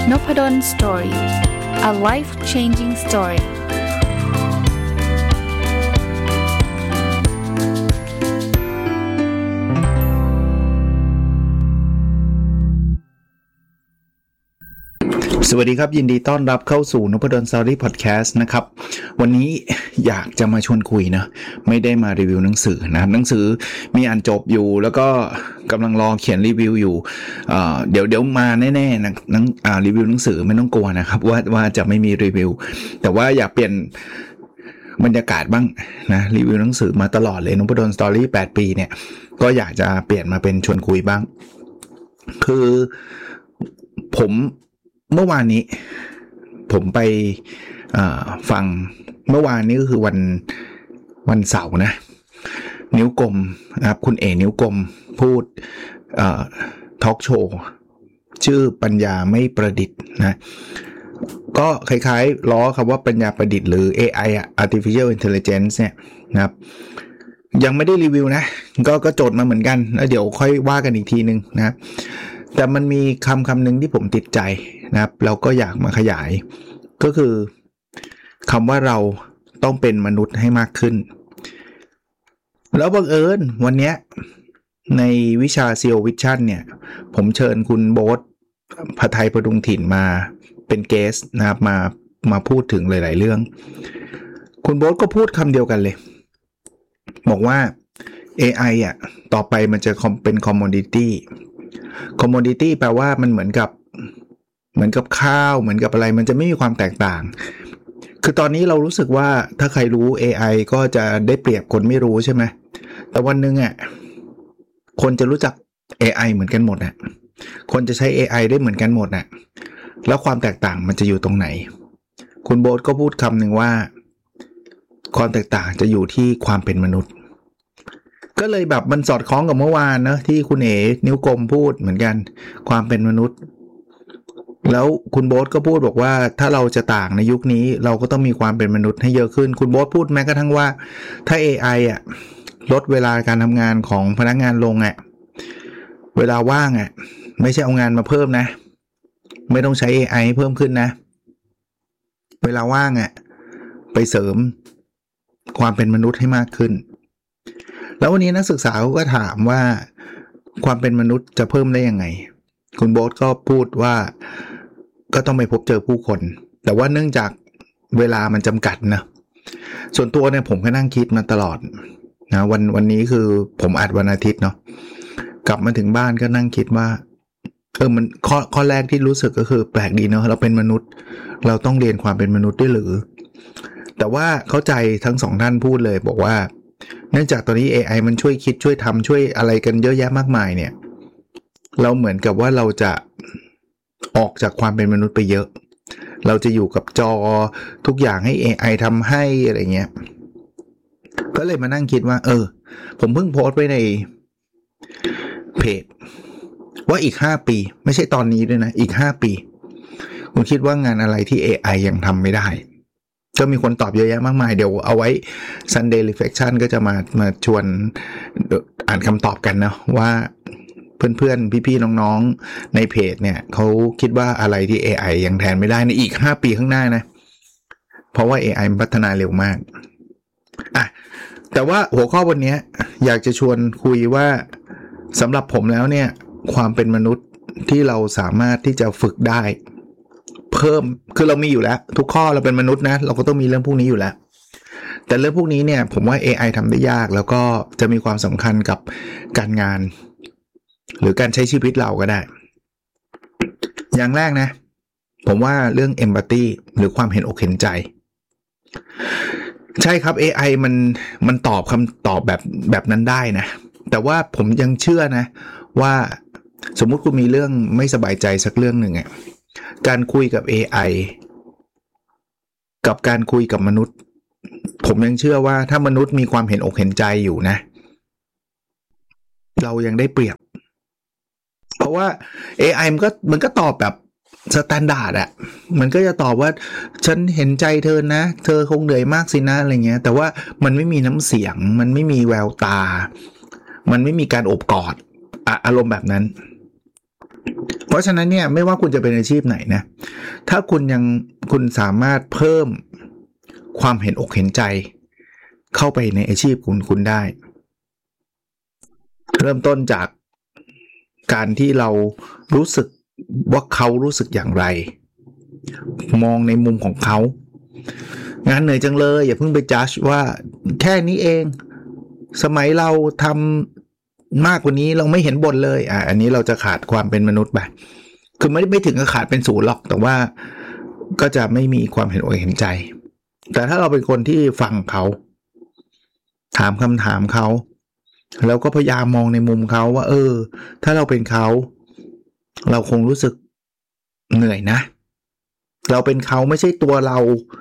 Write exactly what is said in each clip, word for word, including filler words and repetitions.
Nopadon Story. A life-changing story. สวัสดีครับยินดีต้อนรับเข้าสู่นพดล Story Podcast นะครับวันนี้อยากจะมาชวนคุยนะไม่ได้มารีวิวหนังสือนะหนังสือมีอ่านจบอยู่แล้วก็กำลังรอเขียนรีวิวอยู่เอ่อเดี๋ยวเดี๋ยวมาแน่ๆนะหนังอ่ารีวิวหนังสือไม่ต้องกลัวนะครับว่าว่าจะไม่มีรีวิวแต่ว่าอยากเปลี่ยนบรรยากาศบ้างนะรีวิวหนังสือมาตลอดเลยนพดล Story แปดปีเนี่ยก็อยากจะเปลี่ยนมาเป็นชวนคุยบ้างคือผมเมื่อวานนี้ผมไปฟังเมื่อวานนี้ก็คือวันวันเสาร์นะนิ้วกลมนะครับคุณเอ๋นิ้วกลมพูดทอล์กโชว์ชื่อปัญญาไม่ประดิษฐ์นะก็คล้ายๆล้อคำว่าปัญญาประดิษฐ์หรือ เอ ไอ อ่ะ Artificial Intelligence เนี่ยนะครับยังไม่ได้รีวิวนะก็ก็จดมาเหมือนกันแล้วเดี๋ยวค่อยว่ากันอีกทีนึงนะครับแต่มันมีคำคำหนึ่งที่ผมติดใจนะครับแล้วก็อยากมาขยายก็คือคำว่าเราต้องเป็นมนุษย์ให้มากขึ้นแล้วบังเอิญวันนี้ในวิชา ซี อี โอ Vision เนี่ยผมเชิญคุณโบ๊ทพไทยประดุงถิ่นมาเป็นเกสต์นะครับมามาพูดถึงหลายๆเรื่องคุณโบ๊ทก็พูดคำเดียวกันเลยบอกว่า เอ ไอ อ่ะต่อไปมันจะเป็น commodity commodity แปลว่ามันเหมือนกับเหมือนกับข้าวเหมือนกับอะไรมันจะไม่มีความแตกต่างคือตอนนี้เรารู้สึกว่าถ้าใครรู้ เอ ไอ ก็จะได้เปรียบคนไม่รู้ใช่ไหมแต่วันนึงอ่ะคนจะรู้จัก เอ ไอ เหมือนกันหมดอ่ะคนจะใช้ เอ ไอ ได้เหมือนกันหมดอ่ะแล้วความแตกต่างมันจะอยู่ตรงไหนคุณโบ๊ทก็พูดคำหนึ่งว่าความแตกต่างจะอยู่ที่ความเป็นมนุษย์ก็เลยแบบมันสอดคล้องกับเมื่อวานนะที่คุณเอ๋นิ้วกลมพูดเหมือนกันความเป็นมนุษย์แล้วคุณโบ๊ทก็พูดบอกว่าถ้าเราจะต่างในยุคนี้เราก็ต้องมีความเป็นมนุษย์ให้เยอะขึ้นคุณโบ๊ทพูดแม้กระทั่งว่าถ้า เอ ไอ อ่ะลดเวลาการทำงานของพนักงานลงอ่ะเวลาว่างอ่ะไม่ใช่เอางานมาเพิ่มนะไม่ต้องใช้ เอ ไอ เพิ่มขึ้นนะเวลาว่างอ่ะไปเสริมความเป็นมนุษย์ให้มากขึ้นแล้ววันนี้นักศึกษาก็ถามว่าความเป็นมนุษย์จะเพิ่มได้ยังไงคุณโบ๊ทก็พูดว่าก็ต้องไปพบเจอผู้คนแต่ว่าเนื่องจากเวลามันจำกัดนะส่วนตัวเนี่ยผมก็นั่งคิดมาตลอดนะวันวันนี้คือผมอัดวันอาทิตย์เนาะกลับมาถึงบ้านก็นั่งคิดว่าเออมันข้อข้อแรกที่รู้สึกก็คือแปลกดีเนาะเราเป็นมนุษย์เราต้องเรียนความเป็นมนุษย์ด้วยหรือแต่ว่าเข้าใจทั้งสองท่านพูดเลยบอกว่าเนื่องจากตอนนี้ เอ ไอ มันช่วยคิดช่วยทำช่วยอะไรกันเยอะแยะมากมายเนี่ยเราเหมือนกับว่าเราจะออกจากความเป็นมนุษย์ไปเยอะเราจะอยู่กับจอทุกอย่างให้ เอ ไอ ทำให้อะไรเงี้ยก็เลยมานั่งคิดว่าเออผมเพิ่งโพสต์ไว้ในเพจว่าอีกห้าปีไม่ใช่ตอนนี้ด้วยนะอีกห้าปีคุณคิดว่างานอะไรที่ เอ ไอ ยังทำไม่ได้ก็มีคนตอบเยอะแยะมากมายเดี๋ยวเอาไว้ Sunday Reflection ก็จะมามาชวนอ่านคำตอบกันนะว่าเพื่อนๆพี่ๆน้องๆในเพจเนี่ยเขาคิดว่าอะไรที่ เอ ไอ ยังแทนไม่ได้ในอีกห้าปีข้างหน้านะเพราะว่า เอ ไอ มันพัฒนาเร็วมากอ่ะแต่ว่าหัวข้อวันนี้อยากจะชวนคุยว่าสำหรับผมแล้วเนี่ยความเป็นมนุษย์ที่เราสามารถที่จะฝึกได้เพิ่มคือเรามีอยู่แล้วทุกข้อเราเป็นมนุษย์นะเราก็ต้องมีเรื่องพวกนี้อยู่แล้วแต่เรื่องพวกนี้เนี่ยผมว่า เอ ไอ ทำได้ยากแล้วก็จะมีความสำคัญกับการงานหรือการใช้ชีวิตเราก็ได้อย่างแรกนะผมว่าเรื่อง empathy หรือความเห็นอกเห็นใจใช่ครับ เอ ไอ มันมันตอบคำตอบแบบแบบนั้นได้นะแต่ว่าผมยังเชื่อนะว่าสมมุติคุณมีเรื่องไม่สบายใจสักเรื่องหนึ่งอ่ะการคุยกับ เอ ไอ กับการคุยกับมนุษย์ผมยังเชื่อว่าถ้ามนุษย์มีความเห็นอกเห็นใจอยู่นะเรายังได้เปรียบเพราะว่า เอ ไอ มันก็มันก็ตอบแบบสแตนดาร์ดอ่ะมันก็จะตอบว่าฉันเห็นใจเธอนะเธอคงเหนื่อยมากสินะอะไรเงี้ยแต่ว่ามันไม่มีน้ำเสียงมันไม่มีแววตามันไม่มีการโอบกอดอารมณ์แบบนั้นเพราะฉะนั้นเนี่ยไม่ว่าคุณจะเป็นอาชีพไหนนะถ้าคุณยังคุณสามารถเพิ่มความเห็นอกเห็นใจเข้าไปในอาชีพคุณคุณได้เริ่มต้นจากการที่เรารู้สึกว่าเขารู้สึกอย่างไรมองในมุมของเขางานเหนื่อยจังเลยอย่าเพิ่งไปจัดว่าแค่นี้เองสมัยเราทำมากกว่านี้เราไม่เห็นบ่นเลยอ่ะอันนี้เราจะขาดความเป็นมนุษย์ไปคือไม่ไม่ถึงกับขาดเป็นศูนย์หรอกแต่ว่าก็จะไม่มีความเห็นอกเห็นใจแต่ถ้าเราเป็นคนที่ฟังเขาถามคำถามเขาแล้วก็พยายามมองในมุมเขาว่าเออถ้าเราเป็นเขาเราคงรู้สึกเหนื่อยนะเราเป็นเขาไม่ใช่ตัวเรา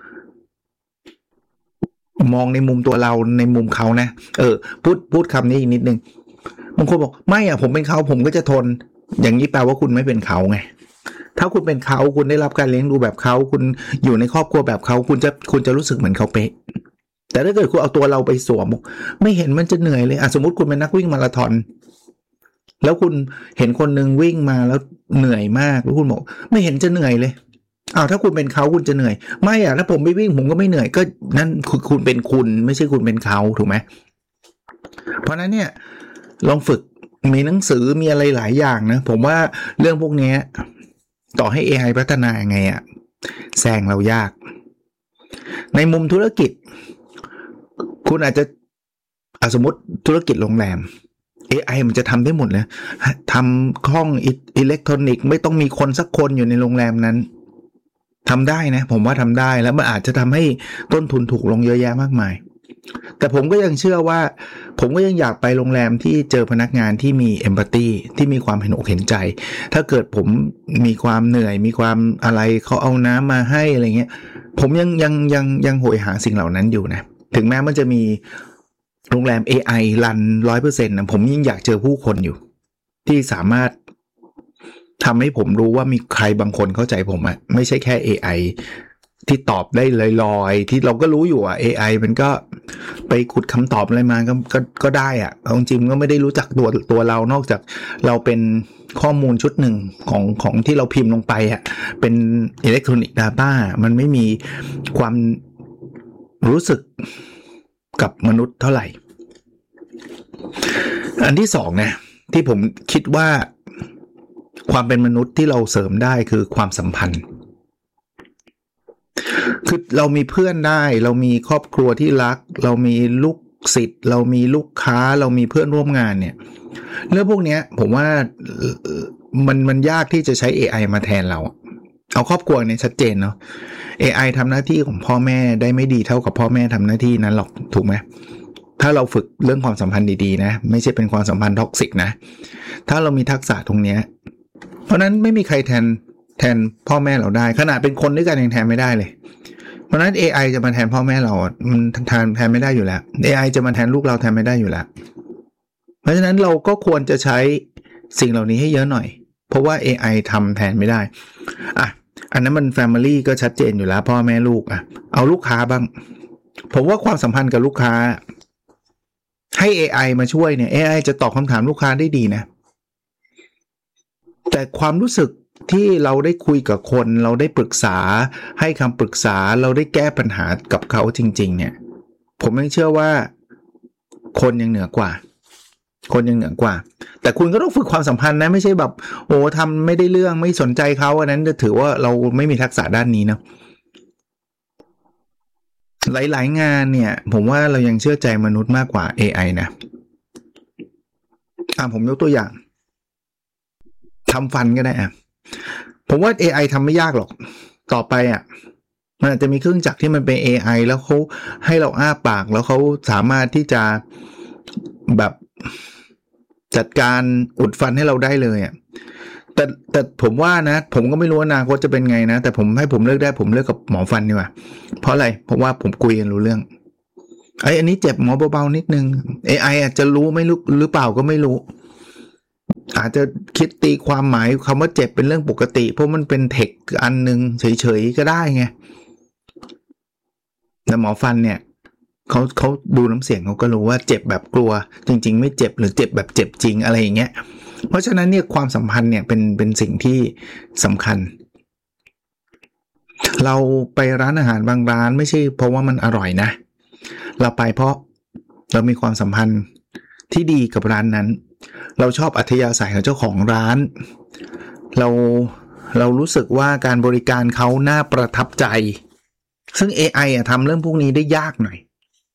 มองในมุมตัวเราในมุมเขานะเออพูดพูดคำนี้อีกนิดนึงบางคนบอกไม่อ่ะผมเป็นเขาผมก็จะทนอย่างนี้แปลว่าคุณไม่เป็นเขาไงถ้าคุณเป็นเขาคุณได้รับการเลี้ยงดูแบบเขาคุณอยู่ในครอบครัวแบบเขาคุณจะคุณจะรู้สึกเหมือนเขาเป๊ะแต่ถ้าเกิดคุณเอาตัวเราไปสวมไม่เห็นมันจะเหนื่อยเลยอ่ะสมมติคุณเป็นนักวิ่งมาราธอนแล้วคุณเห็นคนนึงวิ่งมาแล้วเหนื่อยมากแล้วคุณบอกไม่เห็นจะเหนื่อยเลยอ้าวถ้าคุณเป็นเขาคุณจะเหนื่อยไม่อ่ะถ้าผมไม่วิ่งผมก็ไม่เหนื่อยก็นั่นคือคุณเป็นคุณไม่ใช่คุณเป็นเขาถูกไหมเพราะนั้นเนี่ยลองฝึกมีหนังสือมีอะไรหลายอย่างนะผมว่าเรื่องพวกนี้ต่อให้ เอ ไอ พัฒนาไงอ่ะแซงเรายากในมุมธุรกิจคุณอาจจะสมมติธุรกิจโรงแรม เอ ไอ มันจะทำได้หมดเลยทำห้องอิเล็กทรอนิกส์ไม่ต้องมีคนสักคนอยู่ในโรงแรมนั้นทำได้นะผมว่าทำได้แล้วมันอาจจะทำให้ต้นทุนถูกลงเยอะแยะมากมายแต่ผมก็ยังเชื่อว่าผมก็ยังอยากไปโรงแรมที่เจอพนักงานที่มีเอมพัตตีที่มีความเห็นอกเห็นใจถ้าเกิดผมมีความเหนื่อยมีความอะไรเขาเอาน้ำมาให้อะไรเงี้ยผมยังยังยังยังโหยหาสิ่งเหล่านั้นอยู่นะถึงแม้มันจะมีโรงแรม เอ ไอ รัน ร้อยเปอร์เซ็นต์ นะผมยิ่งอยากเจอผู้คนอยู่ที่สามารถทำให้ผมรู้ว่ามีใครบางคนเข้าใจผมอะไม่ใช่แค่ เอ ไอ ที่ตอบได้ลอยๆที่เราก็รู้อยู่อ่ะ เอ ไอ มันก็ไปขุดคำตอบอะไรมาก็ก็ก็ได้อ่ะจริงๆก็ไม่ได้รู้จักตัวตัวเรานอกจากเราเป็นข้อมูลชุดหนึ่งของของที่เราพิมพ์ลงไปอ่ะเป็นอิเล็กทรอนิกส์ดาต้ามันไม่มีความรู้สึกกับมนุษย์เท่าไหร่อันที่สองนะที่ผมคิดว่าความเป็นมนุษย์ที่เราเสริมได้คือความสัมพันธ์คือเรามีเพื่อนได้เรามีครอบครัวที่รักเรามีลูกศิษย์เรามีลูกค้าเรามีเพื่อนร่วมงานเนี่ยเรื่องพวกนี้ผมว่ามันมันยากที่จะใช้ เอ ไอ มาแทนเราเอาครอบครัวเนี่ยชัดเจนเนาะ เอ ไอ ทำหน้าที่ของพ่อแม่ได้ไม่ดีเท่ากับพ่อแม่ทำหน้าที่นั้นหรอกถูกไหมถ้าเราฝึกเรื่องความสัมพันธ์ดีๆนะไม่ใช่เป็นความสัมพันธ์ท็อกซิกนะถ้าเรามีทักษะตรงนี้เพราะนั้นไม่มีใครแทนแทนพ่อแม่เราได้ขนาดเป็นคนด้วยกันยังแทนไม่ได้เลยเพราะนั้น เอ ไอ จะมาแทนพ่อแม่เรามันแทนแทนไม่ได้อยู่แล้ว เอ ไอ จะมาแทนลูกเราแทนไม่ได้อยู่แล้วเพราะฉะนั้นเราก็ควรจะใช้สิ่งเหล่านี้ให้เยอะหน่อยเพราะว่า เอ ไอ ทำแทนไม่ได้อ่ะอันนั้นมัน Family ก็ชัดเจนอยู่แล้วพ่อแม่ลูกอ่ะเอาลูกค้าบ้างผมว่าความสัมพันธ์กับลูกค้าให้ เอ ไอ มาช่วยเนี่ย เอ ไอ จะตอบคำถามลูกค้าได้ดีนะแต่ความรู้สึกที่เราได้คุยกับคนเราได้ปรึกษาให้คำปรึกษาเราได้แก้ปัญหากับเขาจริงๆเนี่ยผมยังเชื่อว่าคนยังเหนือกว่าคนยังเหนือกว่าแต่คุณก็ต้องฝึกความสัมพันธ์นะไม่ใช่แบบโอ้ทำไม่ได้เรื่องไม่สนใจเขาอันนั้นจะถือว่าเราไม่มีทักษะด้านนี้นะหลายๆงานเนี่ยผมว่าเรายังเชื่อใจมนุษย์มากกว่า เอ ไอ นะอ่ะผมยกตัวอย่างทำฟันก็ได้อ่ะผมว่า เอ ไอ ทำไม่ยากหรอกต่อไปอ่ะมันอาจจะมีเครื่องจักรที่มันเป็น เอ ไอ แล้วเขาให้เราอ้าปากแล้วเขาสามารถที่จะแบบจัดการอุดฟันให้เราได้เลยอ่ะแต่แต่ผมว่านะผมก็ไม่รู้อนาคตจะเป็นไงนะแต่ผมให้ผมเลือกได้ผมเลือกกับหมอฟันดีกว่าเพราะอะไรเพราะว่าผมคุยกันรู้เรื่องไอ้อันนี้เจ็บหมอเบาๆนิดนึง เอ ไอ อาจจะรู้ไม่รู้หรือเปล่าก็ไม่รู้อาจจะคิดตีความหมายคำว่าเจ็บเป็นเรื่องปกติเพราะมันเป็นเทคอันนึงเฉยๆก็ได้ไงแต่หมอฟันเนี่ยเขาเขาดูน้ำเสียงเขาก็รู้ว่าเจ็บแบบกลัวจริงๆไม่เจ็บหรือเจ็บแบบเจ็บจริงอะไรอย่างเงี้ยเพราะฉะนั้นเนี่ยความสัมพันธ์เนี่ยเป็นเป็นสิ่งที่สำคัญเราไปร้านอาหารบางร้านไม่ใช่เพราะว่ามันอร่อยนะเราไปเพราะเรามีความสัมพันธ์ที่ดีกับร้านนั้นเราชอบอัธยาศัยของเจ้าของร้านเราเรารู้สึกว่าการบริการเขาน่าประทับใจซึ่ง เอ ไอ อ่ะทำเรื่องพวกนี้ได้ยากหน่อย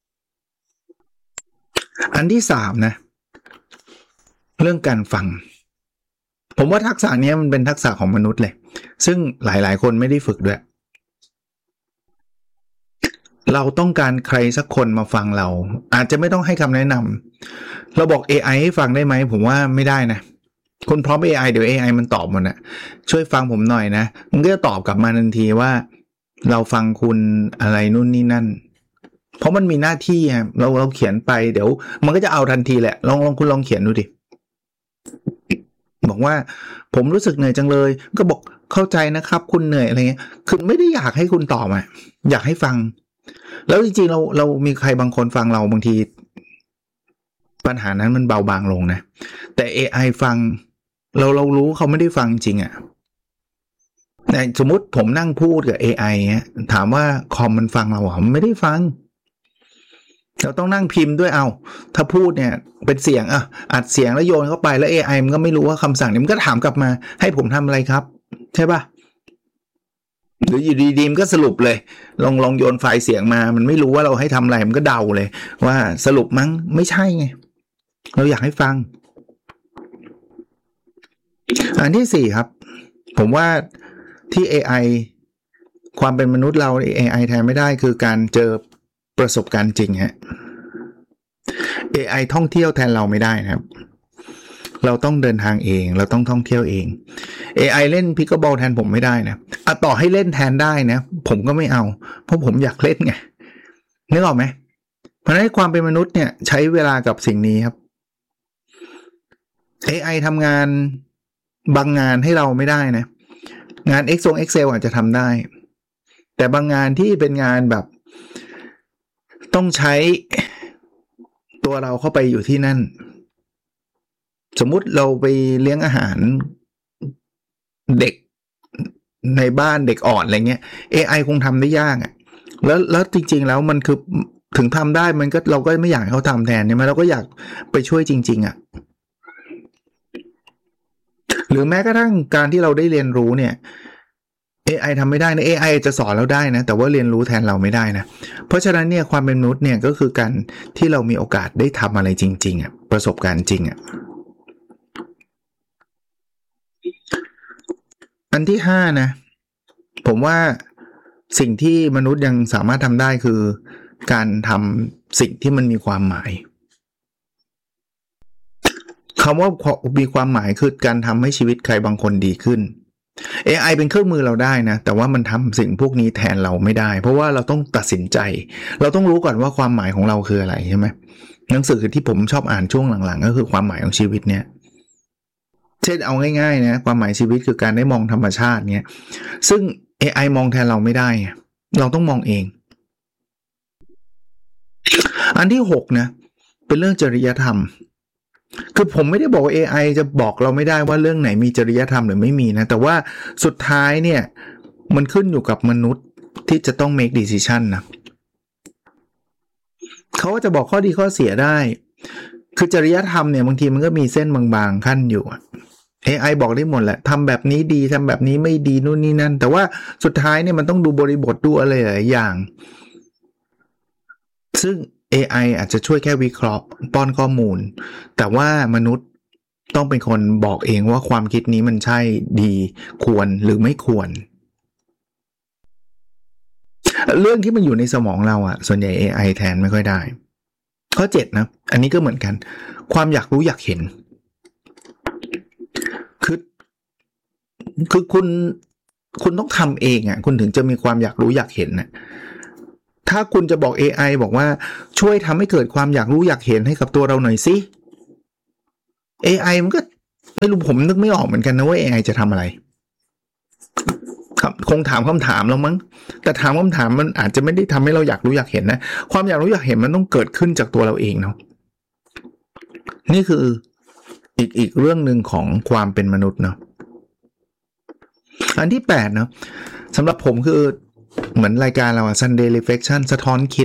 อันที่สามนะเรื่องการฟังผมว่าทักษะนี้มันเป็นทักษะของมนุษย์เลยซึ่งหลายๆคนไม่ได้ฝึกด้วยเราต้องการใครสักคนมาฟังเราอาจจะไม่ต้องให้คำแนะนำเราบอก เอ ไอ ให้ฟังได้ไหมผมว่าไม่ได้นะคุณพร้อม เอ ไอ เดี๋ยว เอ ไอ มันตอบหมดนะช่วยฟังผมหน่อยนะมันก็จะตอบกลับมาทันทีว่าเราฟังคุณอะไรนู่นนี่นั่นเพราะมันมีหน้าที่ฮะเราเราเขียนไปเดี๋ยวมันก็จะเอาทันทีแหละลองลองคุณลองเขียนดูดิบอกว่าผมรู้สึกเหนื่อยจังเลยก็บอกเข้าใจนะครับคุณเหนื่อยอะไรเงี้ยคือไม่ได้อยากให้คุณตอบอ่ะอยากให้ฟังแล้วจริงๆเราเรามีใครบางคนฟังเราบางทีปัญหานั้นมันเบาบางลงนะแต่ เอ ไอ ฟังเราเรารู้เขาไม่ได้ฟังจริงอ่ะแต่สมมติผมนั่งพูดกับ เอ ไอ เงี้ยถามว่าคอมมันฟังเราเหรอมันไม่ได้ฟังเราต้องนั่งพิมพ์ด้วยเอาถ้าพูดเนี่ยเป็นเสียงอ่ะอัดเสียงแล้วโยนเข้าไปแล้ว เอ ไอ มันก็ไม่รู้ว่าคำสั่งนี้มันก็ถามกลับมาให้ผมทำอะไรครับใช่ป่ะหรืออยู่ดีๆมันก็สรุปเลยลองลองโยนไฟล์เสียงมามันไม่รู้ว่าเราให้ทำอะไรมันก็เดาเลยว่าสรุปมั้งไม่ใช่ไงเราอยากให้ฟังอันที่สี่ครับผมว่าที่ เอ ไอ ความเป็นมนุษย์เรา เอ ไอ แทนไม่ได้คือการเจอประสบการณ์จริงฮะ เอ ไอ ท่องเที่ยวแทนเราไม่ได้นะครับเราต้องเดินทางเองเราต้องท่องเที่ยวเอง เอ ไอ เล่นพิกเกิลบอลแทนผมไม่ได้นะอ่ะต่อให้เล่นแทนได้นะผมก็ไม่เอาเพราะผมอยากเล่นไงนึกออกไหมเพราะฉะนั้นความเป็นมนุษย์เนี่ยใช้เวลากับสิ่งนี้ครับ เอ ไอ ทำงานบางงานให้เราไม่ได้นะงาน Excel Excel อาจจะทำได้แต่บางงานที่เป็นงานแบบต้องใช้ตัวเราเข้าไปอยู่ที่นั่นสมมุติเราไปเลี้ยงอาหารเด็กในบ้านเด็กอ่อนอะไรเงี้ย เอ ไอ คงทำได้ยากอ่ะแล้วแล้วจริงๆแล้วมันคือถึงทำได้มันก็เราก็ไม่อยากให้เขาทำแทนใช่ไหมเราก็อยากไปช่วยจริงๆอ่ะหรือแม้กระทั่งการที่เราได้เรียนรู้เนี่ย เอ ไอ ทำไม่ได้นะ เอ ไอ จะสอนเราได้นะแต่ว่าเรียนรู้แทนเราไม่ได้นะเพราะฉะนั้นเนี่ยความเป็นมนุษย์เนี่ยก็คือการที่เรามีโอกาสได้ทำอะไรจริงๆอ่ะประสบการณ์จริงอ่ะอันที่ห้านะผมว่าสิ่งที่มนุษย์ยังสามารถทำได้คือการทำสิ่งที่มันมีความหมายคำว่ามีความหมายคือการทำให้ชีวิตใครบางคนดีขึ้น เอ ไอ เป็นเครื่องมือเราได้นะแต่ว่ามันทำสิ่งพวกนี้แทนเราไม่ได้เพราะว่าเราต้องตัดสินใจเราต้องรู้ก่อนว่าความหมายของเราคืออะไรใช่ไหมหนังสือที่ผมชอบอ่านช่วงหลังๆก็คือความหมายของชีวิตเนี่ยเช่นเอาง่ายๆนะความหมายชีวิตคือการได้มองธรรมชาติเนี่ยซึ่ง เอ ไอ มองแทนเราไม่ได้เราต้องมองเองอันที่หกนะเป็นเรื่องจริยธรรมคือผมไม่ได้บอกว่า เอ ไอ จะบอกเราไม่ได้ว่าเรื่องไหนมีจริยธรรมหรือไม่มีนะแต่ว่าสุดท้ายเนี่ยมันขึ้นอยู่กับมนุษย์ที่จะต้อง make decision นะเขาก็จะบอกข้อดีข้อเสียได้คือจริยธรรมเนี่ยบางทีมันก็มีเส้นบางๆขั้นอยู่ เอ ไอ บอกได้หมดแหละทำแบบนี้ดีทำแบบนี้ไม่ดีนู่นนี่นั่นแต่ว่าสุดท้ายเนี่ยมันต้องดูบริบทดูอะไรหลายอย่างซึ่ง เอ ไอ อาจจะช่วยแค่วิเคราะห์ป้อนข้อมูลแต่ว่ามนุษย์ต้องเป็นคนบอกเองว่าความคิดนี้มันใช่ดีควรหรือไม่ควรเรื่องที่มันอยู่ในสมองเราอะส่วนใหญ่ เอ ไอ แทนไม่ค่อยได้ข้อเจ็ดนะอันนี้ก็เหมือนกันความอยากรู้อยากเห็นคือคือคุณคุณต้องทำเองอะคุณถึงจะมีความอยากรู้อยากเห็นนะถ้าคุณจะบอก เอ ไอ บอกว่าช่วยทำให้เกิดความอยากรู้อยากเห็นให้กับตัวเราหน่อยสิ เอ ไอ มันก็ไม่รู้ผมนึกไม่ออกเหมือนกันนะว่า เอ ไอ จะทำอะไรครับคงถามคำถามแล้วมั้งแต่ถามคำถามมันอาจจะไม่ได้ทำให้เราอยากรู้อยากเห็นนะความอยากรู้อยากเห็นมันต้องเกิดขึ้นจากตัวเราเองเนาะนี่คืออีกอีกเรื่องหนึ่งของความเป็นมนุษย์เนาะอันที่แปดเนาะสำหรับผมคือเหมือนรายการเราอะ Sunday Reflection สะท้อนคิด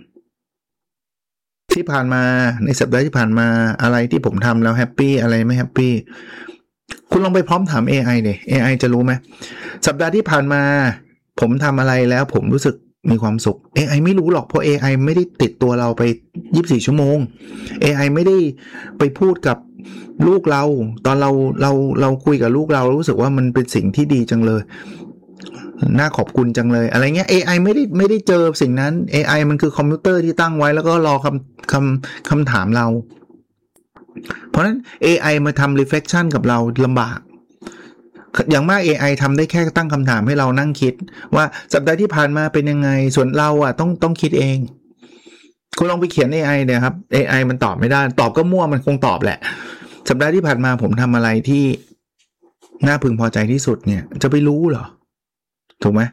ที่ผ่านมาในสัปดาห์ที่ผ่านมาอะไรที่ผมทำแล้วแฮปปี้อะไรไม่แฮปปี้คุณลองไปพร้อมถาม เอ ไอ ดิ เอ ไอ จะรู้ไหมสัปดาห์ที่ผ่านมาผมทำอะไรแล้วผมรู้สึกมีความสุข เอ ไอ ไม่รู้หรอกเพราะ เอ ไอ ไม่ได้ติดตัวเราไปยี่สิบสี่ชั่วโมง เอ ไอ ไม่ได้ไปพูดกับลูกเราตอนเราเราเราคุยกับลูกเรารู้สึกว่ามันเป็นสิ่งที่ดีจังเลยน่าขอบคุณจังเลยอะไรเงี้ย เอ ไอ ไม่ได้ไม่ได้เจอสิ่งนั้น เอ ไอ มันคือคอมพิวเตอร์ที่ตั้งไว้แล้วก็รอคำคำคำถามเราเพราะฉะนั้น เอ ไอ มาทำ reflection กับเราลำบากอย่างมาก เอ ไอ ทำได้แค่ตั้งคำถามให้เรานั่งคิดว่าสัปดาห์ที่ผ่านมาเป็นยังไงส่วนเราอ่ะต้องต้องคิดเองคุณลองไปเขียน เอ ไอ เนี่ยครับ เอ ไอ มันตอบไม่ได้ตอบก็มั่วมันคงตอบแหละสัปดาห์ที่ผ่านมาผมทำอะไรที่น่าพึงพอใจที่สุดเนี่ยจะไปรู้เหรอถูกไหม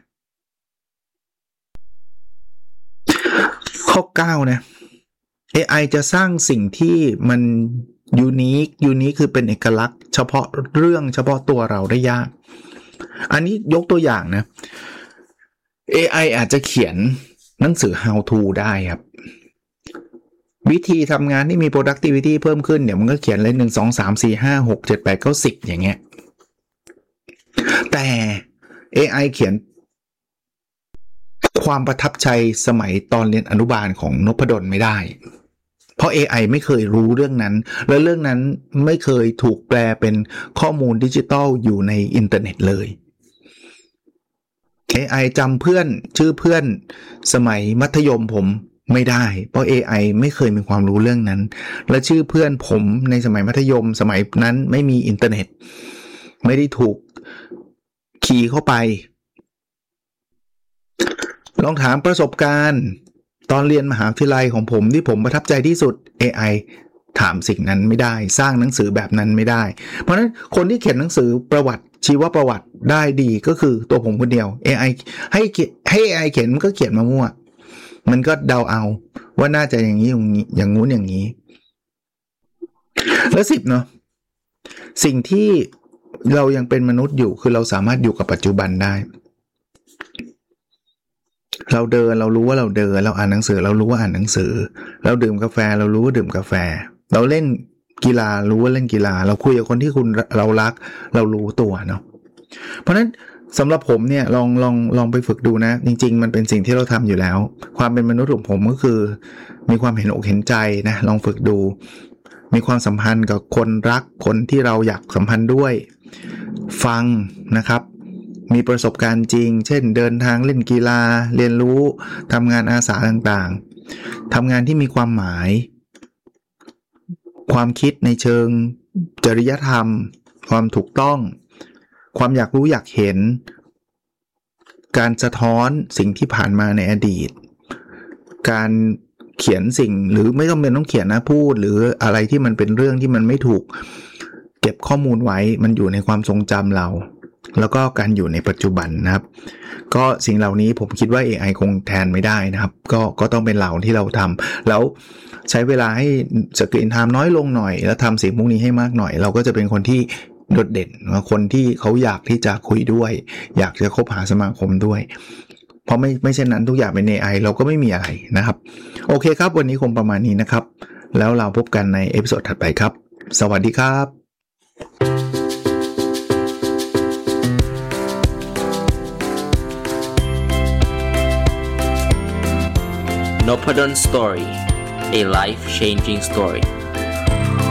ข้อเก้านะ เอ ไอ จะสร้างสิ่งที่มันยูนิคยูนิคคือเป็นเอกลักษณ์เฉพาะเรื่องเฉพาะตัวเราได้ยากอันนี้ยกตัวอย่างนะ เอ ไอ อาจจะเขียนหนังสือ how to ได้ครับวิธีทำงานที่มี productivity เพิ่มขึ้นเดี๋ยวมันก็เขียนเลยหนึ่ง สอง สาม สี่ ห้า หก เจ็ด แปด เก้า สิบอย่างเงี้ยแต่ เอ ไอ เขียนความประทับใจสมัยตอนเรียนอนุบาลของนพดลไม่ได้เพราะ เอ ไอ ไม่เคยรู้เรื่องนั้นและเรื่องนั้นไม่เคยถูกแปลเป็นข้อมูลดิจิตอลอยู่ในอินเทอร์เน็ตเลย เอ ไอ จำเพื่อนชื่อเพื่อนสมัยมัธยมผมไม่ได้เพราะ เอ ไอ ไม่เคยมีความรู้เรื่องนั้นและชื่อเพื่อนผมในสมัยมัธยมสมัยนั้นไม่มีอินเทอร์เน็ตไม่ได้ถูกคีย์เข้าไปลองถามประสบการณ์ตอนเรียนมหาวิทยาลัยของผมที่ผมประทับใจที่สุด เอ ไอ ถามสิ่งนั้นไม่ได้สร้างหนังสือแบบนั้นไม่ได้เพราะฉะนั้นคนที่เขียนหนังสือประวัติชีวประวัติได้ดีก็คือตัวผมคนเดียว เอ ไอ ให้ให้ เอ ไอ เขียนมันก็เขียนมามั่วมันก็เดาเอาว่าน่าจะอย่างนี้อย่างนี้อย่างงู้นอย่างนี้แล้วสิบเนาะสิ่งที่เรายังเป็นมนุษย์อยู่คือเราสามารถอยู่กับปัจจุบันได้เราเดินเรารู้ว่าเราเดินเราอ่านหนังสือเรารู้ว่าอ่านหนังสือเราดื่มกาแฟเรารู้ว่าดื่มกาแฟเราเล่นกีฬารู้ว่าเล่นกีฬาเราคุยกับคนที่คุณเรารักเรารู้ตัวเนาะเพราะฉะนั้นสำหรับผมเนี่ยลองลองลองไปฝึกดูนะจริงๆมันเป็นสิ่งที่เราทำอยู่แล้วความเป็นมนุษย์ของผมก็คือมีความเห็นอกเห็นใจนะลองฝึกดูมีความสัมพันธ์กับคนรักคนที่เราอยากสัมพันธ์ด้วยฟังนะครับมีประสบการณ์จริงเช่นเดินทางเล่นกีฬาเรียนรู้ทำงานอาสาต่างๆทำงานที่มีความหมายความคิดในเชิงจริยธรรมความถูกต้องความอยากรู้อยากเห็นการสะท้อนสิ่งที่ผ่านมาในอดีตการเขียนสิ่งหรือไม่ต้องเป็นต้องเขียนนะพูดหรืออะไรที่มันเป็นเรื่องที่มันไม่ถูกเก็บข้อมูลไว้มันอยู่ในความทรงจำเราแล้วก็การอยู่ในปัจจุบันนะครับก็สิ่งเหล่านี้ผมคิดว่า เอ ไอ คงแทนไม่ได้นะครับก็ก็ต้องเป็นเราที่เราทำแล้วใช้เวลาให้สกรีนไทม์น้อยลงหน่อยแล้วทำสิ่งพวกนี้ให้มากหน่อยเราก็จะเป็นคนที่โดดเด่นคนที่เขาอยากที่จะคุยด้วยอยากจะคบหาสมาคมด้วยเพราะไม่ไม่เช่นนั้นทุกอย่างเป็น เอ ไอ เราก็ไม่มีอะไรนะครับโอเคครับวันนี้คงประมาณนี้นะครับแล้วเราพบกันในเอพิโซดถัดไปครับสวัสดีครับ Nopadon Story, a life-changing story.